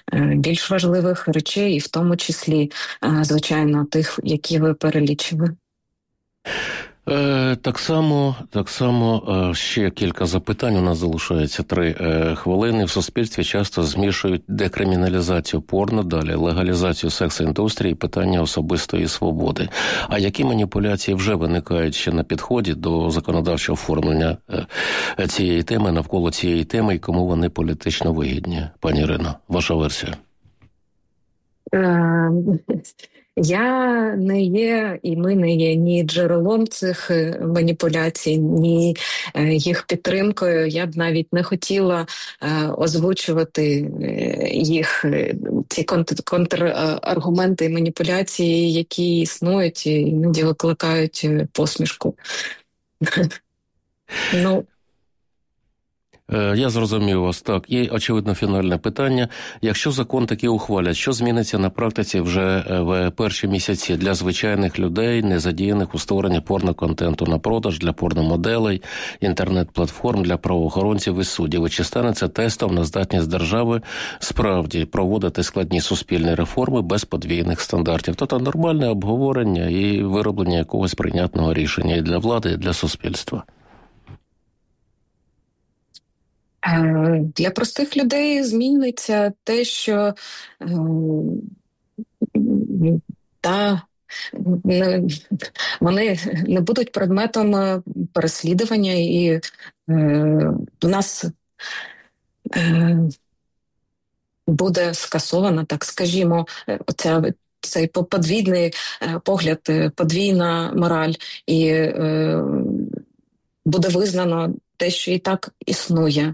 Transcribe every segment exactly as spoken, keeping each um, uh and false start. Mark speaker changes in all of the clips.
Speaker 1: більш важливих речей, і в тому числі, звичайно, тих, які ви перелічили.
Speaker 2: Так само, так само ще кілька запитань. У нас залишається три хвилини. В суспільстві часто змішують декриміналізацію порно, далі легалізацію секс-індустрії, питання особистої свободи. А які маніпуляції вже виникають ще на підході до законодавчого оформлення цієї теми, навколо цієї теми, і кому вони політично вигідні? Пані Ірино, ваша версія.
Speaker 1: Я не є, і ми не є ні джерелом цих маніпуляцій, ні їх підтримкою. Я б навіть не хотіла озвучувати їх, ці контраргументи і маніпуляції, які існують і іноді викликають посмішку. Ну,
Speaker 2: Я зрозумів вас, так. І, очевидно, фінальне питання. Якщо закон таки ухвалять, що зміниться на практиці вже в перші місяці для звичайних людей, не задіяних у створенні порноконтенту на продаж, для порномоделей, інтернет-платформ, для правоохоронців і суддів? І чи стане це тестом на здатність держави справді проводити складні суспільні реформи без подвійних стандартів? Тобто нормальне обговорення і вироблення якогось прийнятного рішення і для влади, і для суспільства.
Speaker 1: Для простих людей зміниться те, що та, вони не будуть предметом переслідування, і у нас буде скасована, так скажімо, оця, цей подвійний погляд, подвійна мораль, і буде визнано те, що і так існує.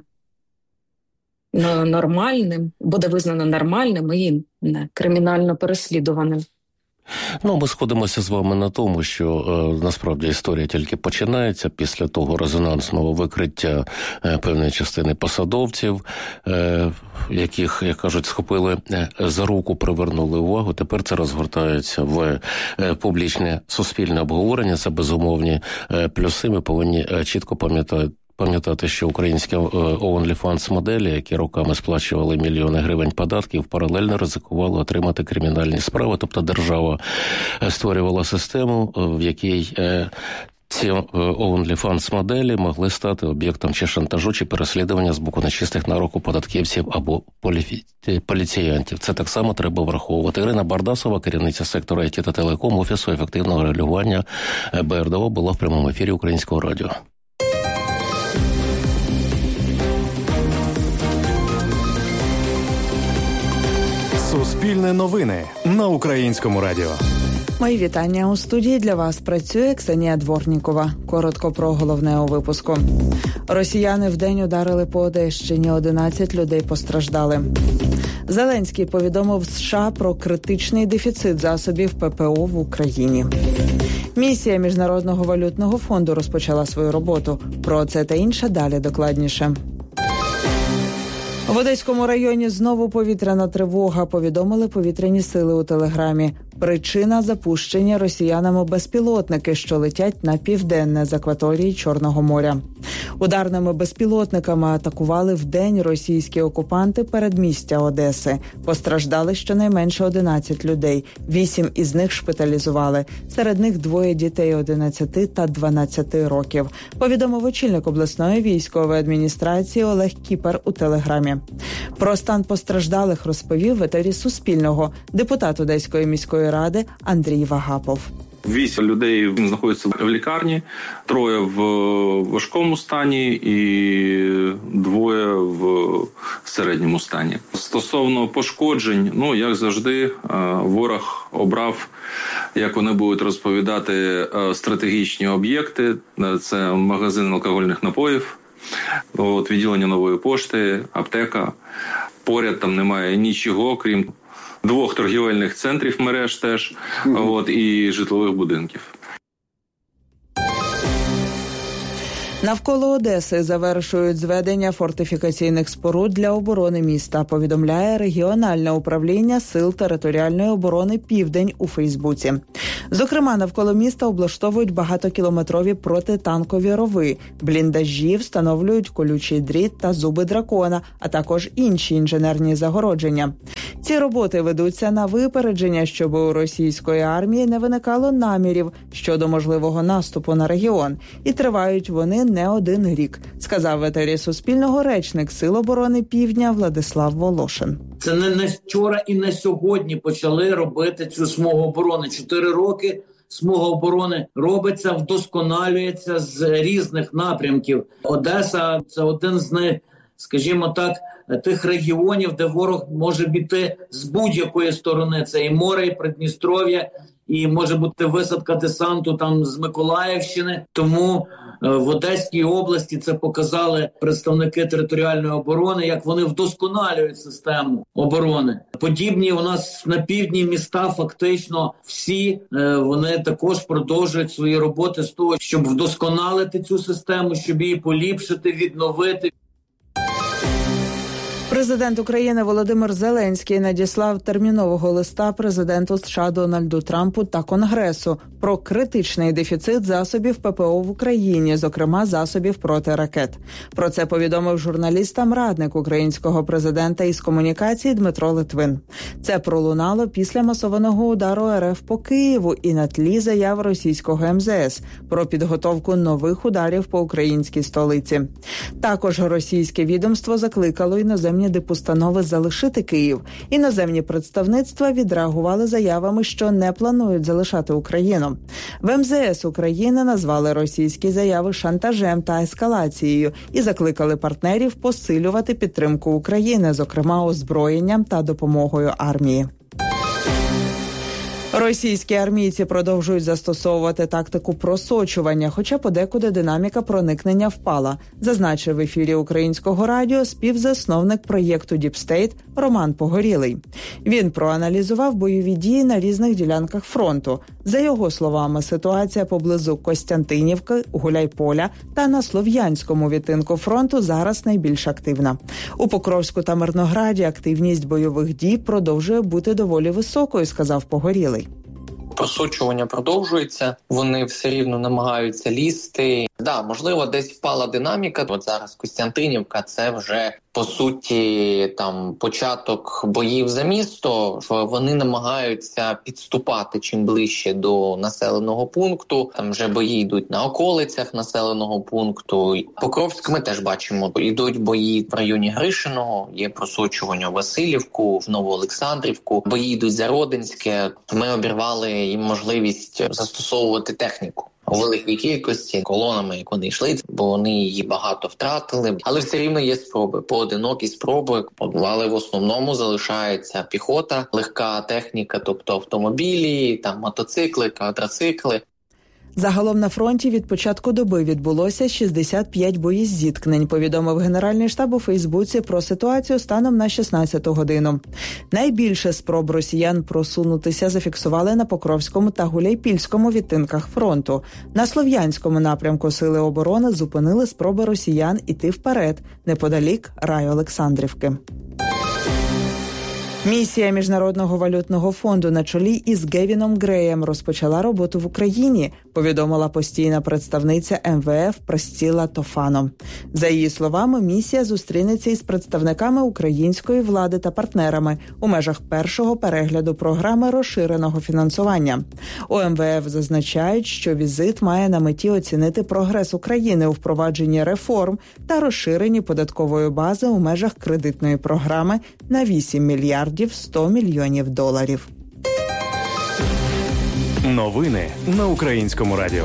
Speaker 1: Нормальним, буде визнано нормальним і не кримінально переслідуваним.
Speaker 2: Ну, ми сходимося з вами на тому, що е, насправді історія тільки починається після того резонансного викриття е, певної частини посадовців, е, яких, як кажуть, схопили е, за руку, привернули увагу. Тепер це розгортається в е, публічне суспільне обговорення. Це безумовні е, плюси. Ми повинні е, чітко пам'ятати, Пам'ятати, що українські OnlyFans-моделі, які роками сплачували мільйони гривень податків, паралельно ризикували отримати кримінальні справи. Тобто держава створювала систему, в якій ці OnlyFans-моделі могли стати об'єктом чи шантажу, чи переслідування з боку нечистих на руку податківців або поліціянтів. Це так само треба враховувати. Ірина Бардасова, керівниця сектору ай ті та телеком, Офісу ефективного регулювання бе ер де о, була в прямому ефірі Українського радіо.
Speaker 3: Суспільне новини на Українському радіо.
Speaker 4: Мої вітання. У студії для вас працює Ксенія Дворнікова. Коротко про головне у випуску. Росіяни вдень ударили по Одещині. одинадцять людей постраждали. Зеленський повідомив США про критичний дефіцит засобів пе пе о в Україні. Місія Міжнародного валютного фонду розпочала свою роботу. Про це та інше далі докладніше. В Одеському районі знову повітряна тривога, повідомили повітряні сили у Телеграмі. Причина – запущення росіянами безпілотники, що летять на південне з акваторії Чорного моря. Ударними безпілотниками атакували вдень російські окупанти передмістя Одеси. Постраждали щонайменше одинадцять людей. Вісім із них шпиталізували. Серед них двоє дітей одинадцяти та дванадцяти років. Повідомив очільник обласної військової адміністрації Олег Кіпер у Телеграмі. Про стан постраждалих розповів в етері Суспільного депутат Одеської міської ради Андрій Вагапов.
Speaker 5: Вісім людей знаходяться в лікарні, троє в важкому стані і двоє в середньому стані. Стосовно пошкоджень, ну, як завжди, ворог обрав, як вони будуть розповідати, стратегічні об'єкти. Це магазин алкогольних напоїв, от, відділення Нової пошти, аптека. Поряд там немає нічого, крім двох торгівельних центрів мереж теж, mm-hmm. от, і житлових будинків.
Speaker 4: Навколо Одеси завершують зведення фортифікаційних споруд для оборони міста, повідомляє регіональне управління Сил територіальної оборони «Південь» у Фейсбуці. Зокрема, навколо міста облаштовують багатокілометрові протитанкові рови, бліндажі, встановлюють колючий дріт та зуби дракона, а також інші інженерні загородження. Ці роботи ведуться на випередження, щоб у російської армії не виникало намірів щодо можливого наступу на регіон. І тривають вони не один рік, сказав в етері Суспільного речник Сил оборони Півдня Владислав Волошин.
Speaker 6: Це не на вчора і на сьогодні почали робити цю смугу оборони. Чотири роки смуга оборони робиться, вдосконалюється з різних напрямків. Одеса – це один з них, скажімо так, тих регіонів, де ворог може піти з будь-якої сторони. Це і море, і Придністров'я, і може бути висадка десанту там з Миколаївщини. Тому в Одеській області це показали представники територіальної оборони, як вони вдосконалюють систему оборони. Подібні у нас на півдні міста фактично всі, вони також продовжують свої роботи з того, щоб вдосконалити цю систему, щоб її поліпшити, відновити.
Speaker 4: Президент України Володимир Зеленський надіслав термінового листа президенту США Дональду Трампу та Конгресу про критичний дефіцит засобів ППО в Україні, зокрема засобів проти ракет. Про це повідомив журналістам радник українського президента із комунікації Дмитро Литвин. Це пролунало після масованого удару РФ по Києву і на тлі заяв російського ем зе ес про підготовку нових ударів по українській столиці. Також російське відомство закликало іноземні дипустанови залишити Київ. Іноземні представництва відреагували заявами, що не планують залишати Україну. В ем зе ес України назвали російські заяви шантажем та ескалацією і закликали партнерів посилювати підтримку України, зокрема озброєнням та допомогою армії. Російські армійці продовжують застосовувати тактику просочування, хоча подекуди динаміка проникнення впала, зазначив в ефірі Українського радіо співзасновник проєкту «Діпстейт» Роман Погорілий. Він проаналізував бойові дії на різних ділянках фронту. За його словами, ситуація поблизу Костянтинівки, Гуляйполя та на Слов'янському відтинку фронту зараз найбільш активна. У Покровську та Мирнограді активність бойових дій продовжує бути доволі високою, сказав Погорілий.
Speaker 7: Просочування продовжується, вони все рівно намагаються лізти. Да, можливо, десь впала динаміка. От зараз Костянтинівка – це вже, по суті, там початок боїв за місто. Вони намагаються підступати чим ближче до населеного пункту. Там вже бої йдуть на околицях населеного пункту. Покровськ ми теж бачимо. Йдуть бої в районі Гришиного, є просочування в Василівку, в Новоолександрівку. Бої йдуть за Родинське. Ми обірвали їм можливість застосовувати техніку у великій кількості колонами, як вони йшли, бо вони її багато втратили. Але все рівно є спроби, поодинокі спроби. Але в основному залишається піхота, легка техніка, тобто автомобілі, там мотоцикли, квадроцикли.
Speaker 4: Загалом на фронті від початку доби відбулося шістдесят п'ять боєзіткнень, повідомив Генеральний штаб у Фейсбуці про ситуацію станом на шістнадцяту годину. Найбільше спроб росіян просунутися зафіксували на Покровському та Гуляйпільському відтинках фронту. На Слов'янському напрямку Сили оборони зупинили спроби росіян іти вперед, неподалік райолександрівки. Місія Міжнародного валютного фонду на чолі із Гевіном Греєм розпочала роботу в Україні, повідомила постійна представниця ем ве еф Присціла Тофано. За її словами, місія зустрінеться із представниками української влади та партнерами у межах першого перегляду програми розширеного фінансування. У ем ве еф зазначають, що візит має на меті оцінити прогрес України у впровадженні реформ та розширенні податкової бази у межах кредитної програми на вісім мільярдів сто мільйонів доларів.
Speaker 3: Новини на Українському радіо.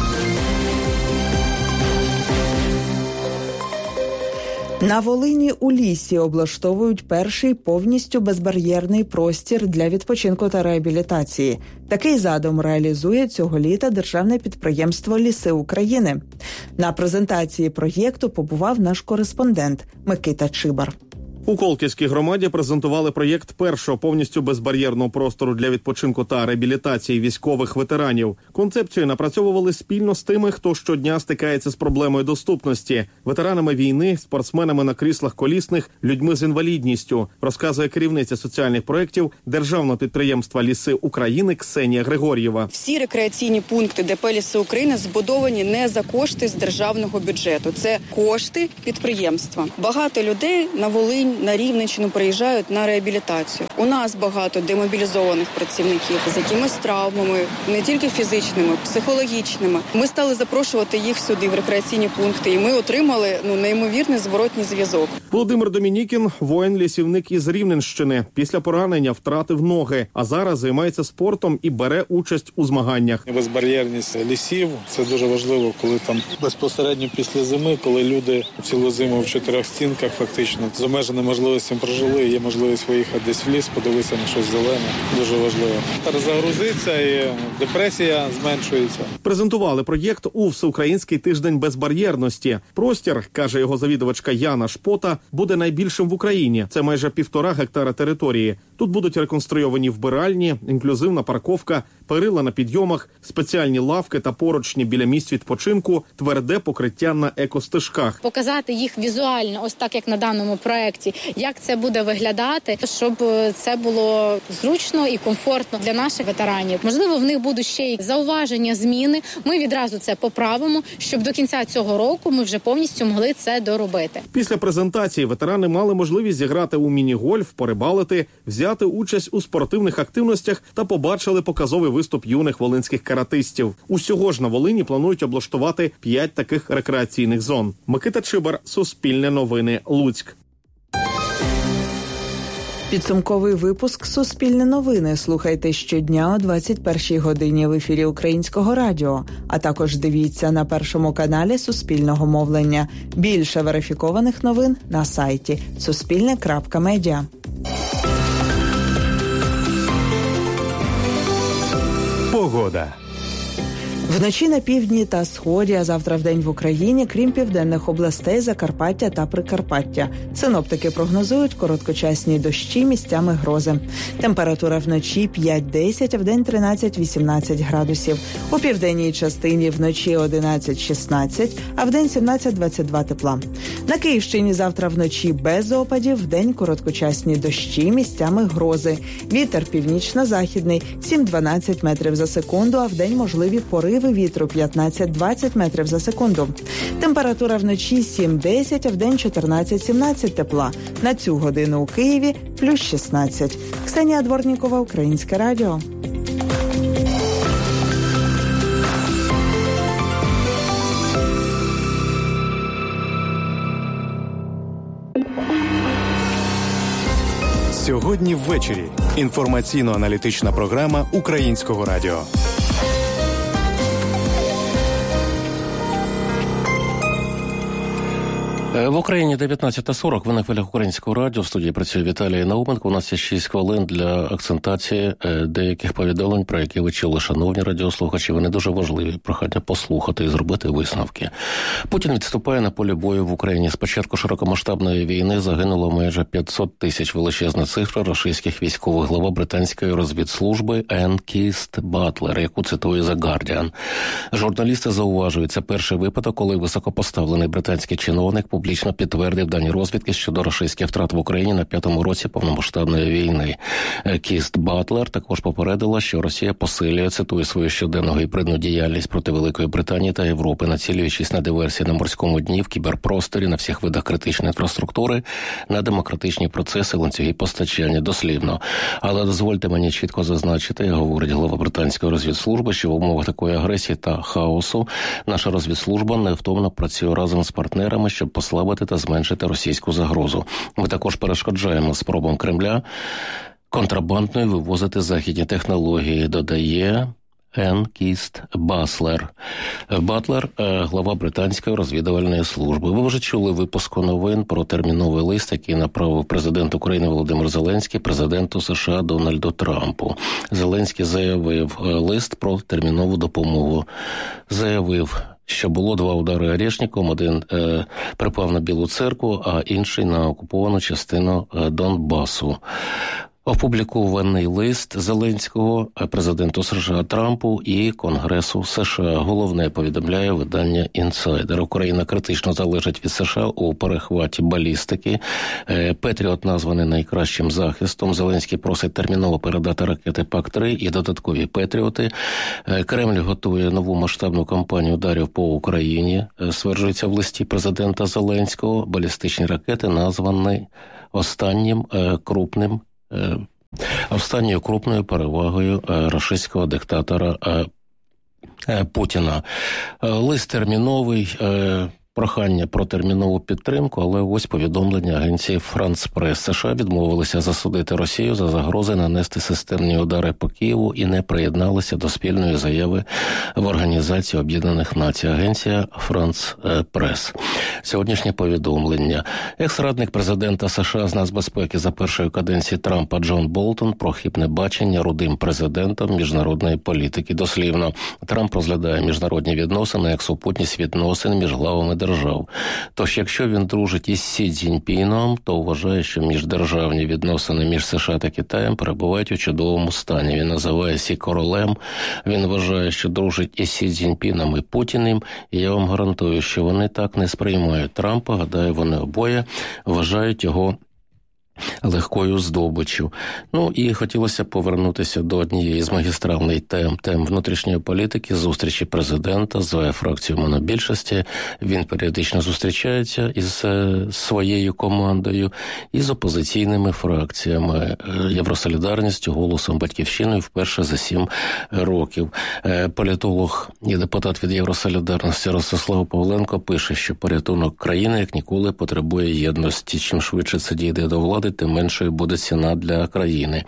Speaker 4: На Волині у лісі облаштовують перший повністю безбар'єрний простір для відпочинку та реабілітації. Такий задум реалізує цього літа державне підприємство «Ліси України». На презентації проєкту побував наш кореспондент Микита Чибар.
Speaker 8: У Колківській громаді презентували проєкт першого повністю безбар'єрного простору для відпочинку та реабілітації військових ветеранів. Концепцію напрацьовували спільно з тими, хто щодня стикається з проблемою доступності – ветеранами війни, спортсменами на кріслах колісних, людьми з інвалідністю, розказує керівниця соціальних проєктів державного підприємства «Ліси України» Ксенія Григор'єва.
Speaker 9: Всі рекреаційні пункти ДП «Ліси України» збудовані не за кошти з державного бюджету. Це кошти підприємства. Багато людей на Волинь на Рівненщину приїжджають на реабілітацію. У нас багато демобілізованих працівників з якимись травмами, не тільки фізичними, психологічними. Ми стали запрошувати їх сюди, в рекреаційні пункти, і ми отримали ну, неймовірний зворотній зв'язок.
Speaker 8: Володимир Домінікін – воїн-лісівник із Рівненщини. Після поранення втратив ноги, а зараз займається спортом і бере участь у змаганнях.
Speaker 10: Безбар'єрність лісів – це дуже важливо, коли там безпосередньо після зими, коли люди цілу зиму в чотирьох стінках фактично з обмеженими можливостями прожили, є можливість виїхати десь в ліс, подивитися на щось зелене. Дуже важливо. Перезагрузиться і депресія зменшується.
Speaker 8: Презентували проєкт у Всеукраїнський тиждень безбар'єрності. Простір, каже його завідувачка Яна Шпота, буде найбільшим в Україні. Це майже півтора гектара території. Тут будуть реконструйовані вбиральні, інклюзивна парковка, перила на підйомах, спеціальні лавки та поручні біля місць відпочинку, тверде покриття на екостежках.
Speaker 11: Показати їх візуально, ось так, як на даному проєкті, як це буде виглядати, щоб це було зручно і комфортно для наших ветеранів. Можливо, в них будуть ще й зауваження, зміни. Ми відразу це поправимо, щоб до кінця цього року ми вже повністю могли це доробити.
Speaker 8: Після презентації ветерани мали можливість зіграти у міні-гольф, порибалити, взяти участь у спортивних активностях та побачили показовий виступ юних волинських каратистів. Усього ж на Волині планують облаштувати п'ять таких рекреаційних зон. Микита Чибар, Суспільне новини, Луцьк.
Speaker 4: Підсумковий випуск «Суспільне новини» слухайте щодня о двадцять першій годині в ефірі Українського радіо, а також дивіться на Першому каналі Суспільного мовлення. Більше верифікованих новин на сайті суспільне крапка медіа.
Speaker 3: Погода.
Speaker 4: Вночі на півдні та сході, а завтра вдень в Україні, крім південних областей, Закарпаття та Прикарпаття. Синоптики прогнозують короткочасні дощі, місцями грози. Температура вночі п'ять-десять, а вдень тринадцять-вісімнадцять градусів. У південній частині вночі одинадцять-шістнадцять, а вдень сімнадцять-двадцять два тепла. На Київщині завтра вночі без опадів, вдень короткочасні дощі, місцями грози. Вітер північно-західний сім-дванадцять метрів за секунду, а вдень можливі пориви вітру п'ятнадцять-двадцять метрів за секунду. Температура вночі сім-десять, а вдень чотирнадцять-сімнадцять тепла. На цю годину у Києві плюс шістнадцять. Ксенія Дворнікова, Українське радіо.
Speaker 3: Сьогодні ввечері. Інформаційно-аналітична програма Українського радіо.
Speaker 2: В Україні дев'ятнадцята сорок, ви на хвилях Українського радіо, в студії працює Віталій Науменко. У нас є шість хвилин для акцентації деяких повідомлень, про які ви чули, шановні радіослухачі. Вони дуже важливі, прохання послухати і зробити висновки. Путін відступає на полі бою в Україні. З початку широкомасштабної війни загинуло майже п'ятсот тисяч, величезна цифра російських військових. Глава британської розвідслужби Енн Кіст Батлер, яку цитує The Guardian. Журналісти зауважують, це перший випадок, коли високопоставлений британський чиновник публічно підтвердив дані розвідки щодо російських втрат в Україні на п'ятому році повномасштабної війни. Кіст Батлер також попередила, що Росія посилює, цитує, свою щоденну гібридну діяльність проти Великої Британії та Європи, націлюючись на диверсії на морському дні, в кіберпросторі, на всіх видах критичної інфраструктури, на демократичні процеси, ланцюги постачання, дослівно. Але дозвольте мені чітко зазначити, говорить глава британської розвідслужби, що в умовах такої агресії та хаосу наша розвідслужба невтомно працює разом з партнерами, щоб послабити та зменшити російську загрозу. Ми також перешкоджаємо спробам Кремля контрабандною вивозити західні технології, додає Енн Кіст Батлер. Батлер, глава британської розвідувальної служби. Ви вже чули випуску новин про терміновий лист, який направив президент України Володимир Зеленський президенту США Дональду Трампу. Зеленський заявив лист про термінову допомогу. Заявив, що було два удари Орешником, один е, припав на Білу церкву, а інший на окуповану частину е, Донбасу. Опублікований лист Зеленського президенту США Трампу і Конгресу США. Головне, повідомляє видання «Інсайдер». Україна критично залежить від США у перехваті балістики. Петріот названий найкращим захистом. Зеленський просить терміново передати ракети пак три і додаткові Петріоти. Кремль готує нову масштабну кампанію ударів по Україні. Стверджується в листі президента Зеленського. Балістичні ракети названі останнім е, крупним е, останньою крупною перевагою е, російського диктатора е, е, Путіна. Е, лист терміновий, е, прохання про термінову підтримку, але ось повідомлення агенції «Франц Прес». США відмовилися засудити Росію за загрози нанести системні удари по Києву і не приєдналися до спільної заяви в Організації Об'єднаних Націй. Агенція «Франц Прес». Сьогоднішнє повідомлення. Екс-радник президента США з нацбезпеки за першої каденції Трампа Джон Болтон про хибне бачення рудим президентом міжнародної політики. Дослівно, Трамп розглядає міжнародні відносини як супутність відносин між главами держав. Тож, якщо він дружить із Сі Цзіньпіном, то вважає, що міждержавні відносини між США та Китаєм перебувають у чудовому стані. Він називає Сі королем, він вважає, що дружить із Сі Цзіньпіном і Путіним, і я вам гарантую, що вони так не сприймають Трампа. Гадаю, вони обоє вважають його легкою здобиччю. Ну і хотілося повернутися до однієї з магістральних тем, тем внутрішньої політики, зустрічі президента з фракцією монобільшості. Він періодично зустрічається із своєю командою і з опозиційними фракціями, Євросолідарністю, Голосом, Батьківщиною вперше за сім років. Політолог і депутат від Євросолідарності Ростислав Павленко пише, що порятунок країни як ніколи потребує єдності. Чим швидше це дійде до влади, тим меншою буде ціна для країни.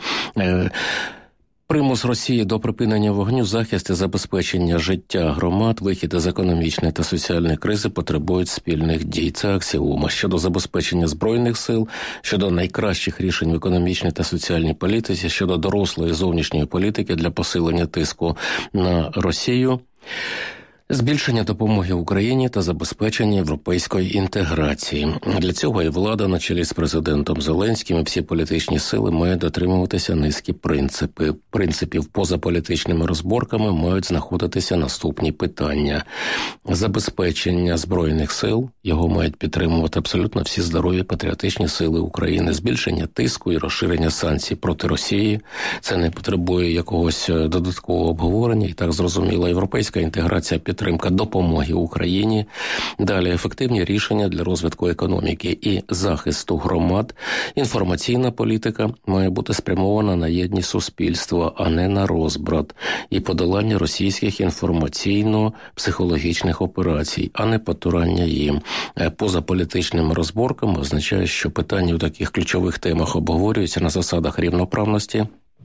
Speaker 2: Примус Росії до припинення вогню, захист і забезпечення життя громад, вихід із економічної та соціальної кризи потребують спільних дій. Це аксіома. Щодо забезпечення збройних сил, щодо найкращих рішень в економічній та соціальній політиці, щодо дорослої зовнішньої політики для посилення тиску на Росію, збільшення допомоги Україні та забезпечення європейської інтеграції. Для цього і влада на чолі з президентом Зеленським і всі політичні сили мають дотримуватися низки принципів. Принципів поза політичними розборками мають знаходитися наступні питання. Забезпечення збройних сил, його мають підтримувати абсолютно всі здорові патріотичні сили України. Збільшення тиску і розширення санкцій проти Росії. Це не потребує якогось додаткового обговорення. І так зрозуміло, європейська інтеграція підтримує. Підтримка допомоги Україні. Далі ефективні рішення для розвитку економіки і захисту громад. Інформаційна політика має бути спрямована на єдність суспільства, а не на розбрат. І подолання російських інформаційно-психологічних операцій, а не потурання їм. Поза політичними розборками означає, що питання у таких ключових темах обговорюються на засадах рівноправності,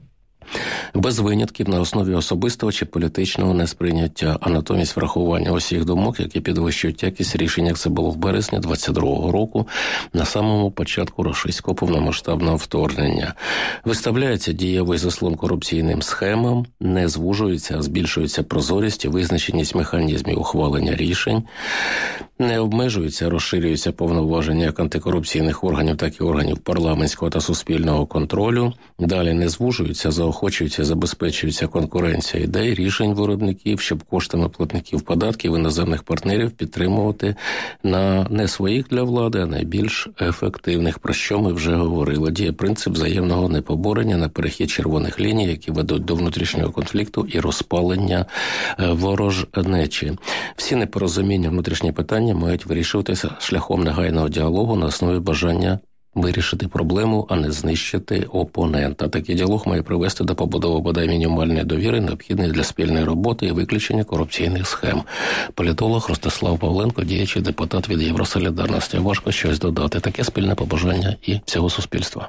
Speaker 2: без винятків на основі особистого чи політичного несприйняття, а натомість врахування усіх думок, які підвищують якість рішень, як це було в березні двадцять другого року, на самому початку російського повномасштабного вторгнення. Виставляється дієвий заслон корупційним схемам, не звужується, а збільшується прозорість і визначеність механізмів ухвалення рішень, не обмежуються, розширюються повноваження як антикорупційних органів, так і органів парламентського та суспільного контролю. Далі не звужуються, заохочуються, забезпечується конкуренція ідей, рішень виробників, щоб коштами платників податків іноземних партнерів підтримувати на не своїх для влади, а найбільш ефективних, про що ми вже говорили. Діє принцип взаємного непоборення на перехід червоних ліній, які ведуть до внутрішнього конфлікту і розпалення ворожнечі. Всі непорозуміння, внутрішні питання мають вирішуватися шляхом негайного діалогу на основі бажання вирішити проблему, а не знищити опонента. Такий діалог має привести до побудови бодай мінімальної довіри, необхідної для спільної роботи і виключення корупційних схем. Політолог Ростислав Павленко, діячий депутат від Євросолідарності. Важко щось додати. Таке спільне побажання і всього суспільства.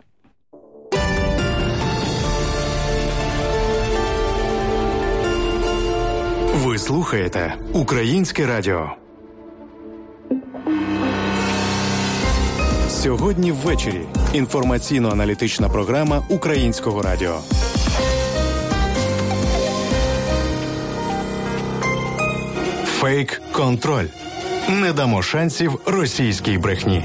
Speaker 3: Ви слухаєте Українське радіо. Сьогодні ввечері. Інформаційно-аналітична програма Українського радіо. Фейк-контроль. Не дамо шансів російській брехні.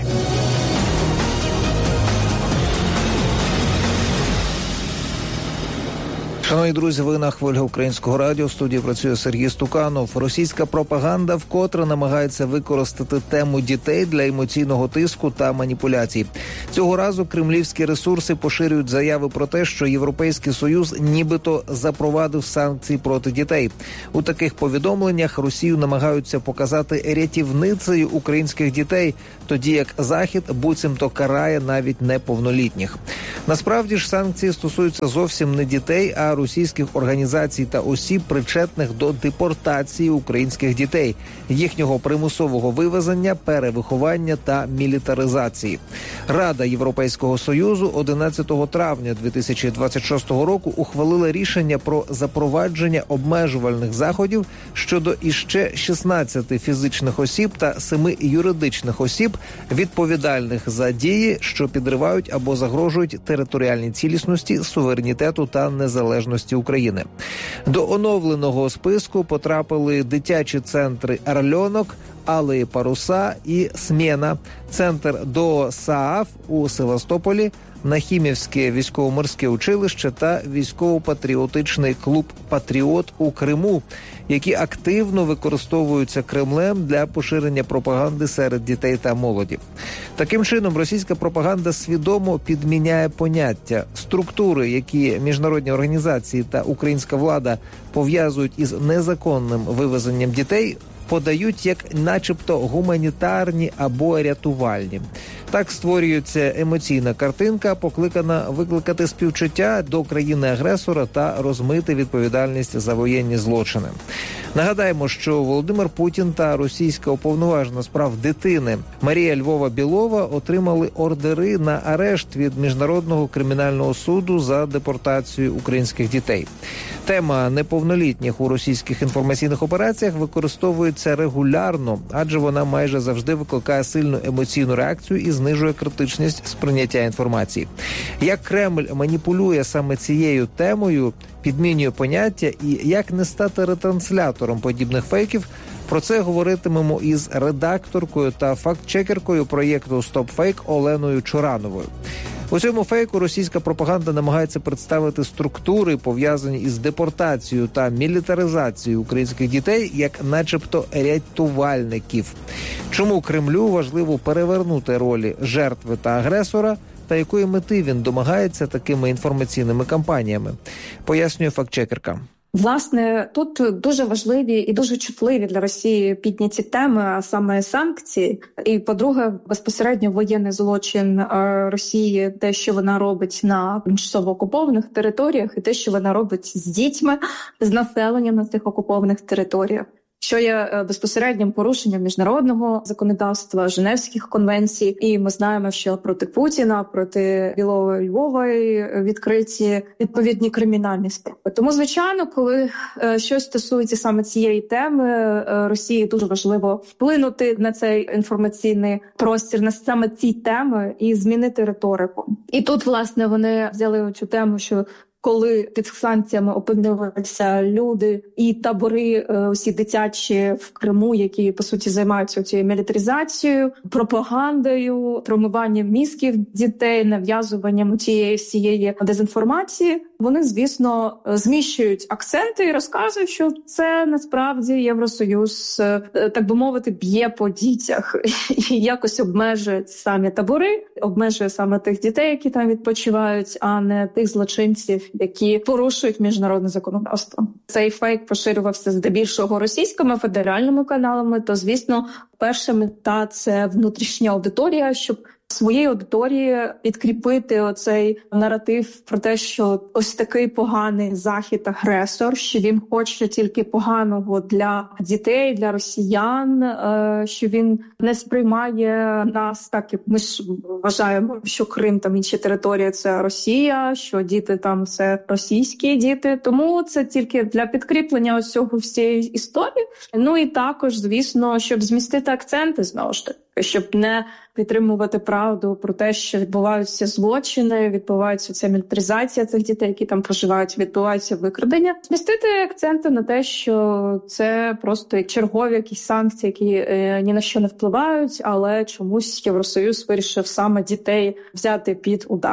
Speaker 12: Шановні друзі, ви на хвилі Українського радіо. В студії працює Сергій Стуканов. Російська пропаганда вкотре намагається використати тему дітей для емоційного тиску та маніпуляцій. Цього разу кремлівські ресурси поширюють заяви про те, що Європейський Союз нібито запровадив санкції проти дітей. У таких повідомленнях Росію намагаються показати рятівницею українських дітей, тоді як Захід буцімто карає навіть неповнолітніх. Насправді ж санкції стосуються зовсім не дітей, а російських організацій та осіб, причетних до депортації українських дітей, їхнього примусового вивезення, перевиховання та мілітаризації. Рада Європейського Союзу одинадцятого травня дві тисячі двадцять шостого року ухвалила рішення про запровадження обмежувальних заходів щодо іще шістнадцяти фізичних осіб та семи юридичних осіб, відповідальних за дії, що підривають або загрожують територіальній цілісності, суверенітету та незалежності України. До оновленого списку потрапили дитячі центри «Орльонок», «Алеї паруса» і «Смена», центр ДОСААФ у Севастополі, Нахімівське військово-морське училище та військово-патріотичний клуб «Патріот» у Криму, які активно використовуються Кремлем для поширення пропаганди серед дітей та молоді. Таким чином, російська пропаганда свідомо підміняє поняття. Структури, які міжнародні організації та українська влада пов'язують із незаконним вивезенням дітей, подають як начебто гуманітарні або рятувальні. Так створюється емоційна картинка, покликана викликати співчуття до країни-агресора та розмити відповідальність за воєнні злочини. Нагадаємо, що Володимир Путін та російська уповноважена з прав дитини Марія Львова-Білова отримали ордери на арешт від Міжнародного кримінального суду за депортацію українських дітей. Тема неповнолітніх у російських інформаційних операціях використовується регулярно, адже вона майже завжди викликає сильну емоційну реакцію і знижує критичність сприйняття інформації. Як Кремль маніпулює саме цією темою, підмінює поняття і як не стати ретранслятором подібних фейків, про це говоритимемо із редакторкою та фактчекеркою проєкту «Стопфейк» Оленою Чорановою. У цьому фейку російська пропаганда намагається представити структури, пов'язані із депортацією та мілітаризацією українських дітей, як начебто рятувальників. Чому Кремлю важливо перевернути ролі жертви та агресора, та якої мети він домагається такими інформаційними кампаніями, пояснює фактчекерка.
Speaker 13: Власне, тут дуже важливі і дуже чутливі для Росії підняті теми, а саме санкції. І, по-друге, безпосередньо воєнний злочин Росії, те, що вона робить на тимчасово окупованих територіях, і те, що вона робить з дітьми, з населенням на цих окупованих територіях, що є безпосереднім порушенням міжнародного законодавства, Женевських конвенцій. І ми знаємо, що проти Путіна, проти Білої Львової відкриті відповідні кримінальні справи. Тому, звичайно, коли щось стосується саме цієї теми, Росії дуже важливо вплинути на цей інформаційний простір, на саме ці теми і змінити риторику. І тут, власне, вони взяли цю тему, що коли під санкціями опинилися люди і табори усі дитячі в Криму, які, по суті, займаються цією мілітаризацією, пропагандою, промиванням мізків дітей, нав'язуванням цієї всієї дезінформації, вони, звісно, зміщують акценти і розказують, що це насправді Євросоюз, так би мовити, б'є по дітях і якось обмежує самі табори, обмежує саме тих дітей, які там відпочивають, а не тих злочинців, які порушують міжнародне законодавство. Цей фейк поширювався здебільшого російськими федеральними каналами, то, звісно, перша мета – це внутрішня аудиторія, щоб своєї аудиторії підкріпити оцей наратив про те, що ось такий поганий Захід-агресор, що він хоче тільки поганого для дітей, для росіян, що він не сприймає нас так, як ми ж вважаємо, що Крим там інші території – це Росія, що діти там – це російські діти. Тому це тільки для підкріплення ось цього всієї історії. Ну і також, звісно, щоб змістити акценти, знову ж таки, щоб не підтримувати правду про те, що відбуваються злочини, відбувається ця мілітаризація цих дітей, які там проживають, відбуваються викрадення. Змістити акценти на те, що це просто чергові якісь санкції, які е, ні на що не впливають, але чомусь Євросоюз вирішив саме дітей взяти під удар.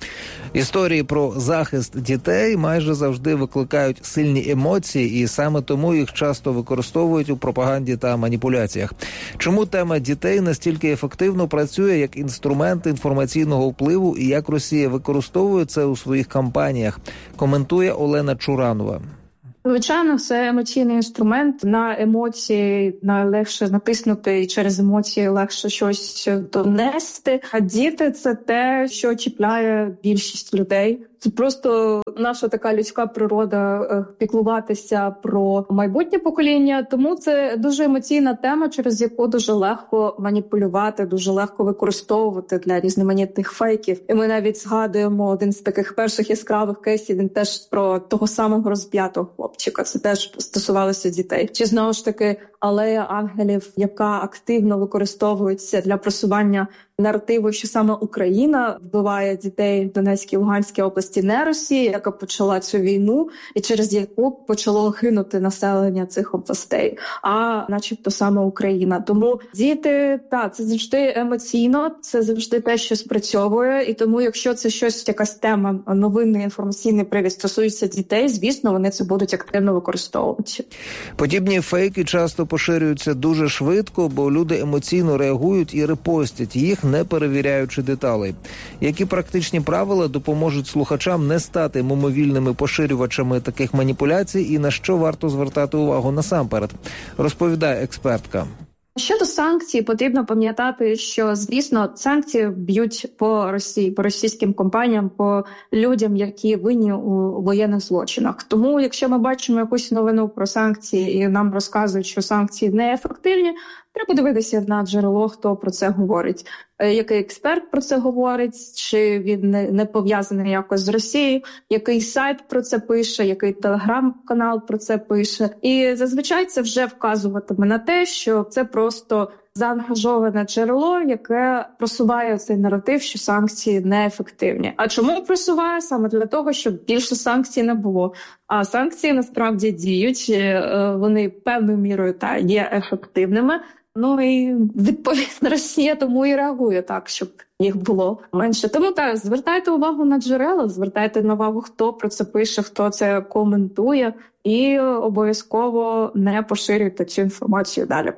Speaker 12: Історії про захист дітей майже завжди викликають сильні емоції, і саме тому їх часто використовують у пропаганді та маніпуляціях. Чому тема дітей настільки ефективно працює як інструмент інформаційного впливу і як Росія використовує це у своїх кампаніях, коментує Олена Чуранова.
Speaker 13: Звичайно, це емоційний інструмент. На емоції найлегше натиснути, і через емоції легше щось донести. А діти – це те, що чіпляє більшість людей. Це просто наша така людська природа піклуватися про майбутнє покоління. Тому це дуже емоційна тема, через яку дуже легко маніпулювати, дуже легко використовувати для різноманітних фейків. І ми навіть згадуємо один з таких перших яскравих кейсів, він теж про того самого розп'ятого хлопчика. Це теж стосувалося дітей. Чи знову ж таки алея ангелів, яка активно використовується для просування наративу, що саме Україна вбиває дітей в Донецькій і Луганській області, не Росія, яка почала цю війну і через яку почало гинути населення цих областей, а начебто саме Україна. Тому діти, так, це завжди емоційно, це завжди те, що спрацьовує, і тому якщо це щось, якась тема, новинний інформаційний привід стосується дітей, звісно, вони це будуть активно використовувати.
Speaker 12: Подібні фейки часто поширюються дуже швидко, бо люди емоційно реагують і репостять їх, не перевіряючи деталей. Які практичні правила допоможуть слухачам не стати мимовільними поширювачами таких маніпуляцій і на що варто звертати увагу насамперед, розповідає експертка.
Speaker 13: Щодо санкцій, потрібно пам'ятати, що, звісно, санкції б'ють по Росії, по російським компаніям, по людям, які винні у воєнних злочинах. Тому, якщо ми бачимо якусь новину про санкції і нам розказують, що санкції неефективні, треба дивитися на джерело, хто про це говорить. Який експерт про це говорить, чи він не, не пов'язаний якось з Росією, який сайт про це пише, який телеграм-канал про це пише. І зазвичай це вже вказуватиме на те, що це просто заангажоване джерело, яке просуває цей наратив, що санкції неефективні. А чому просуває? Саме для того, щоб більше санкцій не було. А санкції насправді діють, вони певною мірою та є ефективними. Ну і відповідно Росія тому і реагує так, щоб їх було менше. Тому так, звертайте увагу на джерела, звертайте на увагу, хто про це пише, хто це коментує, і обов'язково не поширюйте цю інформацію далі.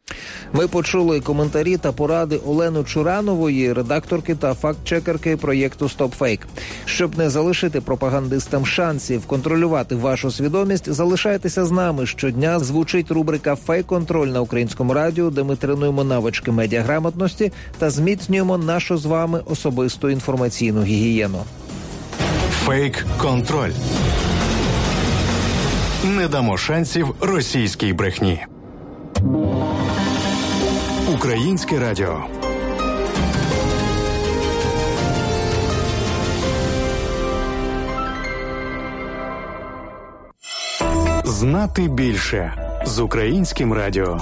Speaker 12: Ми почули коментарі та поради Олени Чуранової, редакторки та факт-чекерки проєкту «Стоп-фейк». Щоб не залишити пропагандистам шансів контролювати вашу свідомість, залишайтеся з нами. Щодня звучить рубрика «Фейк-контроль» на Українському радіо, де ми тренуємо навички медіаграмотності та зміцнюємо нашу з вами особисту інформаційну гігієну.
Speaker 3: Фейк-контроль. Не дамо шансів російській брехні. Українське радіо. Знати більше з Українським радіо.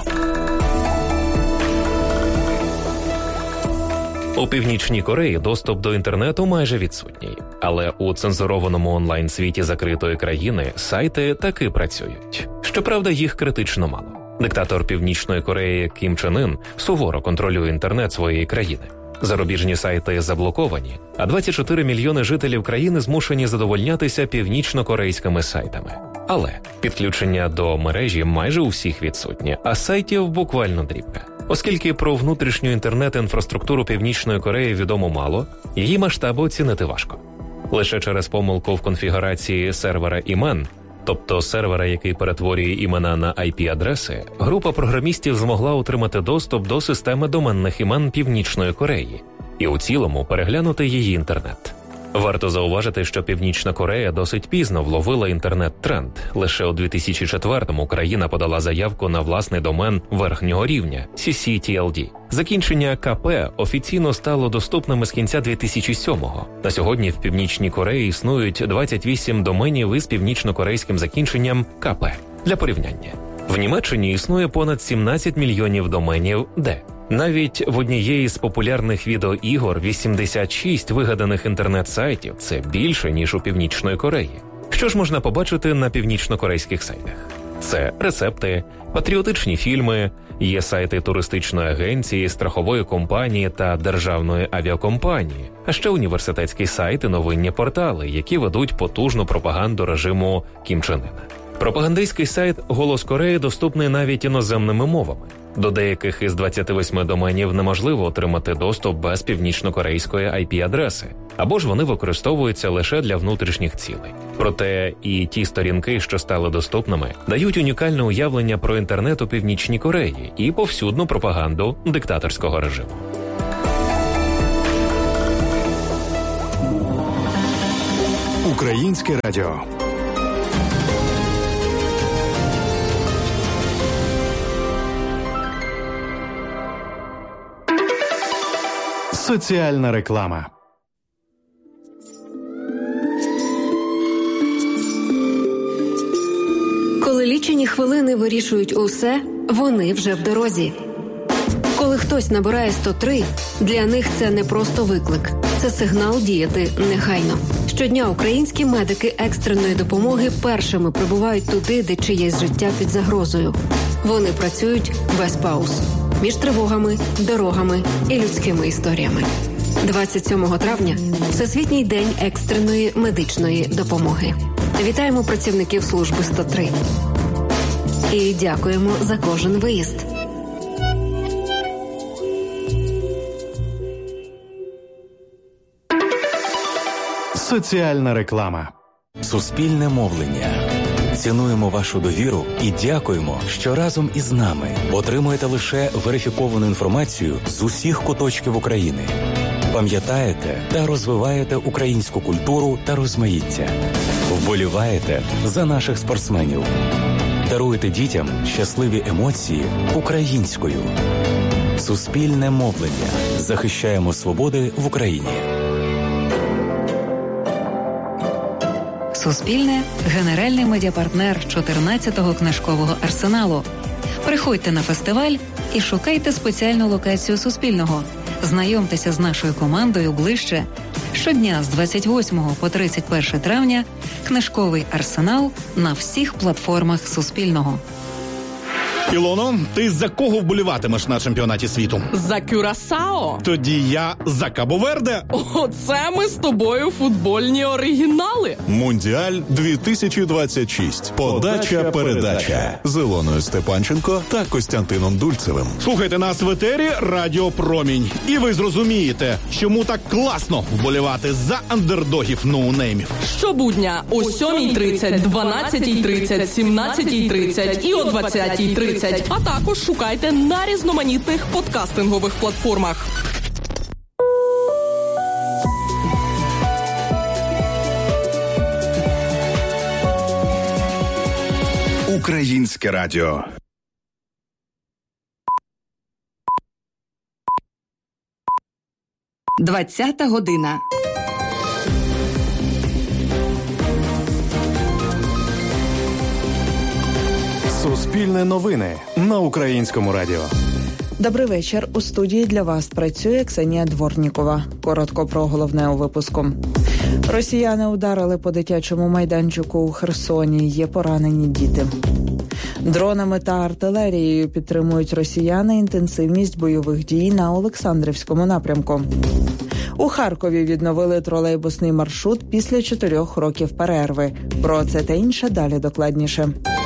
Speaker 14: У Північній Кореї доступ до інтернету майже відсутній. Але у цензурованому онлайн-світі закритої країни сайти таки працюють. Щоправда, їх критично мало. Диктатор Північної Кореї Кім Чен Ін суворо контролює інтернет своєї країни. Зарубіжні сайти заблоковані, а двадцять чотири мільйони жителів країни змушені задовольнятися північно-корейськими сайтами. Але підключення до мережі майже у всіх відсутнє, а сайтів буквально дрібка. Оскільки про внутрішню інтернет-інфраструктуру Північної Кореї відомо мало, її масштаби оцінити важко. Лише через помилку в конфігурації сервера імен, тобто сервера, який перетворює імена на ай пі-адреси, група програмістів змогла отримати доступ до системи доменних імен Північної Кореї і у цілому переглянути її інтернет. Варто зауважити, що Північна Корея досить пізно вловила інтернет-тренд. Лише у дві тисячі четвертому країна подала заявку на власний домен верхнього рівня – сі сі ті ел ді. Закінчення ка пе офіційно стало доступним із кінця дві тисячі сьомого. На сьогодні в Північній Кореї існують двадцять вісім доменів із північно-корейським закінченням ка пе. Для порівняння. В Німеччині існує понад сімнадцять мільйонів доменів «де». Навіть в однієї з популярних відеоігор вісімдесят шість вигаданих інтернет-сайтів – це більше, ніж у Північної Кореї. Що ж можна побачити на північно-корейських сайтах? Це рецепти, патріотичні фільми, є сайти туристичної агенції, страхової компанії та державної авіакомпанії, а ще університетські сайти, новинні портали, які ведуть потужну пропаганду режиму Кім Чен Ына. Пропагандистський сайт «Голос Кореї» доступний навіть іноземними мовами. До деяких із двадцяти восьми доменів неможливо отримати доступ без північнокорейської ай пі-адреси, або ж вони використовуються лише для внутрішніх цілей. Проте і ті сторінки, що стали доступними, дають унікальне уявлення про інтернет у Північній Кореї і повсюдну пропаганду диктаторського режиму.
Speaker 3: Українське радіо. Соціальна реклама.
Speaker 15: Коли лічені хвилини вирішують усе, вони вже в дорозі. Коли хтось набирає сто три, для них це не просто виклик. Це сигнал діяти негайно. Щодня українські медики екстреної допомоги першими прибувають туди, де чиєсь життя під загрозою. Вони працюють без пауз. Між тривогами, дорогами і людськими історіями. двадцять сьомого травня – Всесвітній день екстреної медичної допомоги. Вітаємо працівників служби сто три. І дякуємо за кожен виїзд.
Speaker 3: Соціальна реклама.
Speaker 16: Суспільне мовлення. Цінуємо вашу довіру і дякуємо, що разом із нами отримуєте лише верифіковану інформацію з усіх куточків України. Пам'ятаєте та розвиваєте українську культуру та розмаїття. Вболіваєте за наших спортсменів. Даруєте дітям щасливі емоції українською. Суспільне мовлення. Захищаємо свободи в Україні.
Speaker 17: Суспільне – генеральний медіапартнер чотирнадцятого книжкового арсеналу. Приходьте на фестиваль і шукайте спеціальну локацію Суспільного. Знайомтеся з нашою командою ближче. Щодня з двадцять восьмого по тридцять перше травня книжковий арсенал на всіх платформах Суспільного.
Speaker 18: Ілоно, ти за кого вболіватимеш на чемпіонаті світу?
Speaker 19: За Кюрасао.
Speaker 18: Тоді я за Кабо-Верде.
Speaker 19: Оце ми з тобою футбольні оригінали.
Speaker 20: Мундіаль дві тисячі двадцять шість. Подача-передача. З Ілоною Степанченко та Костянтином Дульцевим.
Speaker 18: Слухайте нас в етері Радіо Промінь. І ви зрозумієте, чому так класно вболівати за андердогів ноунеймів.
Speaker 19: Щобудня о сьомій тридцять, дванадцятій тридцять, сімнадцятій тридцять і о двадцятій тридцять. А також шукайте на різноманітних подкастингових платформах.
Speaker 3: Українське радіо.
Speaker 21: Двадцята година.
Speaker 3: Суспільне новини на Українському радіо.
Speaker 4: Добрий вечір. У студії для вас працює Ксенія Дворнікова. Коротко про головне у випуску. Росіяни ударили по дитячому майданчику у Херсоні. Є поранені діти. Дронами та артилерією підтримують росіяни інтенсивність бойових дій на Олександрівському напрямку. У Харкові відновили тролейбусний маршрут після чотирьох років перерви. Про це та інше далі докладніше.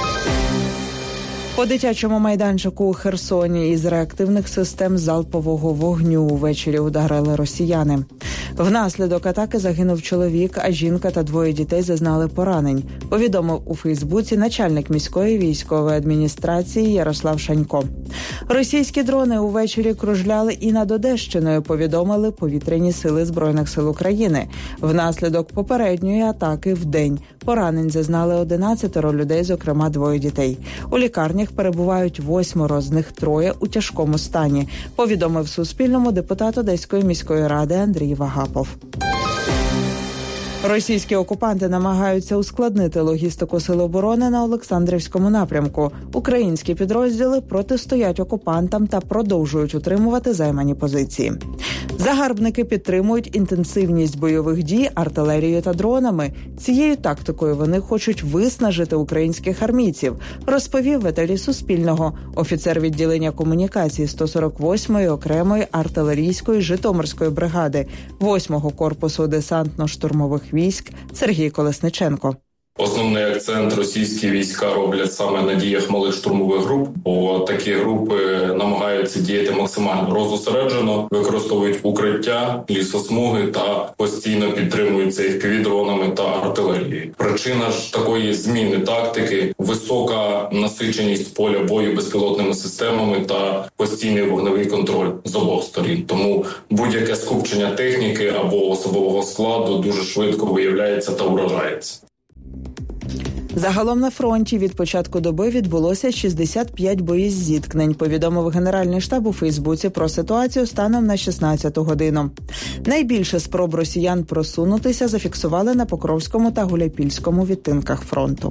Speaker 4: По дитячому майданчику у Херсоні із реактивних систем залпового вогню увечері ударили росіяни. Внаслідок атаки загинув чоловік, а жінка та двоє дітей зазнали поранень, повідомив у Фейсбуці начальник міської військової адміністрації Ярослав Шанько. Російські дрони увечері кружляли і над Одещиною, повідомили повітряні сили Збройних сил України. Внаслідок попередньої атаки вдень поранень зазнали одинадцятеро людей, зокрема двоє дітей. У лікарнях перебувають восьмеро, з них троє у тяжкому стані, повідомив Суспільному депутат Одеської міської ради Андрій Вагапов. Російські окупанти намагаються ускладнити логістику Сил оборони на Олександрівському напрямку. Українські підрозділи протистоять окупантам та продовжують утримувати займані позиції. Загарбники підтримують інтенсивність бойових дій артилерією та дронами. Цією тактикою вони хочуть виснажити українських армійців, розповів Віталій Суспільного, офіцер відділення комунікації сто сорок восьмої окремої артилерійської Житомирської бригади восьмого корпусу десантно-штурмових військ Сергій Колесниченко.
Speaker 21: Основний акцент російські війська роблять саме на діях малих штурмових груп, бо такі групи намагаються діяти максимально розосереджено, використовують укриття, лісосмуги та постійно підтримуються еф пі ві-дронами та артилерією. Причина ж такої зміни тактики – висока насиченість поля бою безпілотними системами та постійний вогневий контроль з обох сторін. Тому будь-яке скупчення техніки або особового складу дуже швидко виявляється та уражається.
Speaker 4: Загалом на фронті від початку доби відбулося шістдесят п'ять боєзіткнень, повідомив Генеральний штаб у Фейсбуці про ситуацію станом на шістнадцяту годину. Найбільше спроб росіян просунутися зафіксували на Покровському та Гуляйпільському відтинках фронту.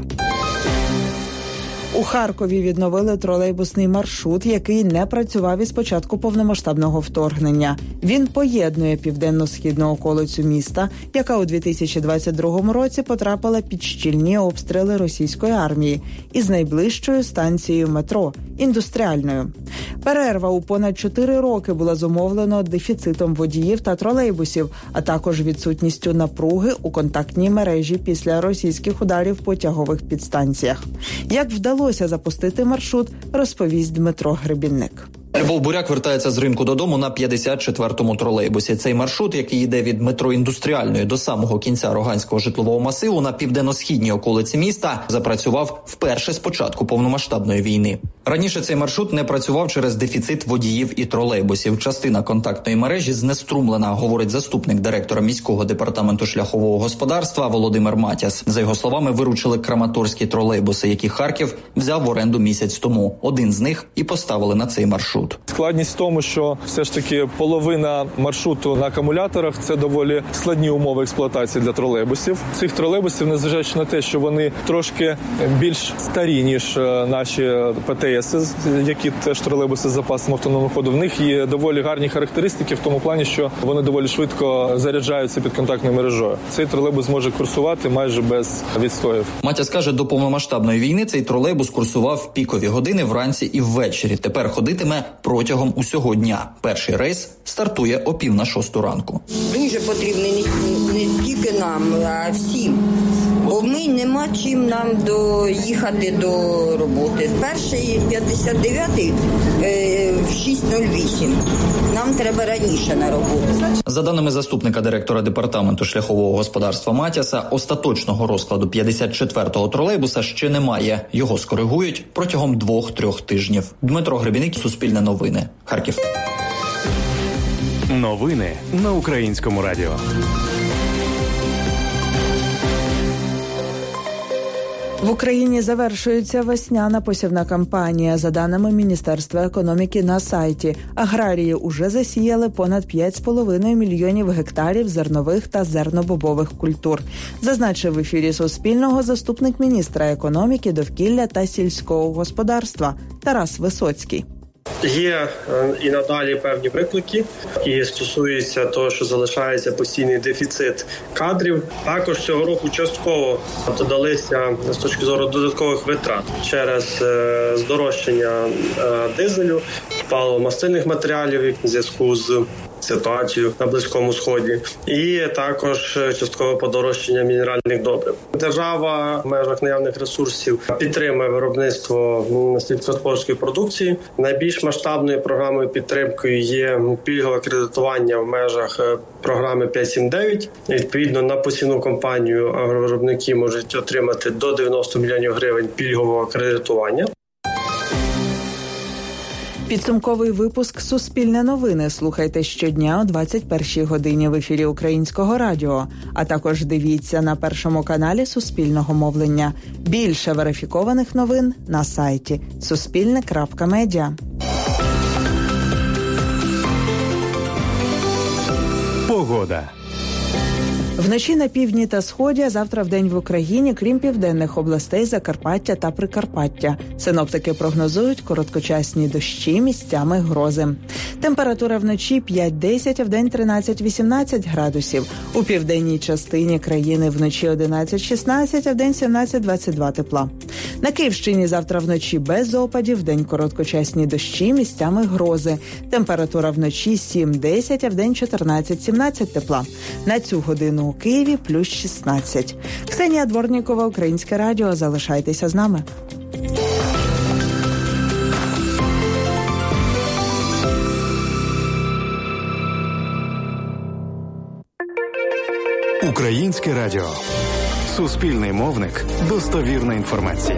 Speaker 4: У Харкові відновили тролейбусний маршрут, який не працював із початку повномасштабного вторгнення. Він поєднує південно-східну околицю міста, яка у дві тисячі двадцять другому році потрапила під щільні обстріли російської армії, із найближчою станцією метро – індустріальною. Перерва у понад чотири роки була зумовлена дефіцитом водіїв та тролейбусів, а також відсутністю напруги у контактній мережі після російських ударів по тягових підстанціях. Як вдалося запустити маршрут, розповість Дмитро Гребінник.
Speaker 22: Любов Буряк вертається з ринку додому на п'ятдесят четвертому тролейбусі. Цей маршрут, який йде від метро Індустріальної до самого кінця Роганського житлового масиву на південно-східній околиці міста, запрацював вперше з початку повномасштабної війни. Раніше цей маршрут не працював через дефіцит водіїв і тролейбусів. Частина контактної мережі знеструмлена, говорить заступник директора міського департаменту шляхового господарства Володимир Матяс. За його словами, виручили краматорські тролейбуси, які Харків взяв в оренду місяць тому. Один з них і поставили на цей маршрут.
Speaker 10: Складність в тому, що все ж таки половина маршруту на акумуляторах – це доволі складні умови експлуатації для тролейбусів. Цих тролейбусів, незважаючи на те, що вони трошки більш старі, ніж наші пе те ес, які теж тролейбуси з запасом автономного ходу, в них є доволі гарні характеристики в тому плані, що вони доволі швидко заряджаються під контактною мережою. Цей тролейбус може курсувати майже без відстоїв.
Speaker 22: Матя скаже, до повномасштабної війни цей тролейбус курсував в пікові години вранці і ввечері. Тепер ходитиме протягом усього дня. Перший рейс стартує о пів на шосту ранку.
Speaker 23: Дуже потрібний не, не тільки нам, а всім. Бо ми нема чим нам доїхати до роботи. Перший п'ятдесят дев'ятий е, в шість нуль вісім. Нам треба раніше на роботу.
Speaker 22: За даними заступника директора департаменту шляхового господарства Матяса, остаточного розкладу п'ятдесят четвертого тролейбуса ще немає. Його скоригують протягом двох-трьох тижнів. Дмитро Гребінник, Суспільне новини, Харків.
Speaker 3: Новини на Українському радіо.
Speaker 4: В Україні завершується весняна посівна кампанія. За даними Міністерства економіки на сайті, аграрії уже засіяли понад п'ять з половиною мільйонів гектарів зернових та зернобобових культур. Зазначив в ефірі Суспільного заступник міністра економіки, довкілля та сільського господарства Тарас Висоцький.
Speaker 24: Є і надалі певні виклики, які стосуються того, що залишається постійний дефіцит кадрів. Також цього року частково додалися з точки зору додаткових витрат через здорожчання дизелю, паливо-мастильних матеріалів в зв'язку з ситуацію на Близькому Сході, і також часткове подорожчання мінеральних добрив. Держава в межах наявних ресурсів підтримує виробництво сільськогосподарської продукції. Найбільш масштабною програмою підтримкою є пільгове кредитування в межах програми п'ять сім дев'ять. Відповідно, на посівну кампанію агровиробники можуть отримати до дев'яносто мільйонів гривень пільгового кредитування.
Speaker 4: Підсумковий випуск «Суспільне новини» слухайте щодня о двадцять першій годині в ефірі Українського радіо, а також дивіться на Першому каналі Суспільного мовлення. Більше верифікованих новин на сайті суспільне крапка медіа.
Speaker 3: Погода.
Speaker 4: Вночі на півдні та сході, а завтра вдень в Україні, крім південних областей, Закарпаття та Прикарпаття. Синоптики прогнозують короткочасні дощі, місцями грози. Температура вночі п'ять-десять, а вдень тринадцять-вісімнадцять градусів. У південній частині країни вночі одинадцять-шістнадцять, а вдень сімнадцять-двадцять два тепла. На Київщині завтра вночі без опадів, вдень короткочасні дощі, місцями грози. Температура вночі сім-десять, а вдень чотирнадцять-сімнадцять тепла. На цю годину у Києві плюс шістнадцять. Ксенія Дворнікова, Українське радіо. Залишайтеся з нами.
Speaker 3: Українське радіо. Суспільний мовник. Достовірна інформація.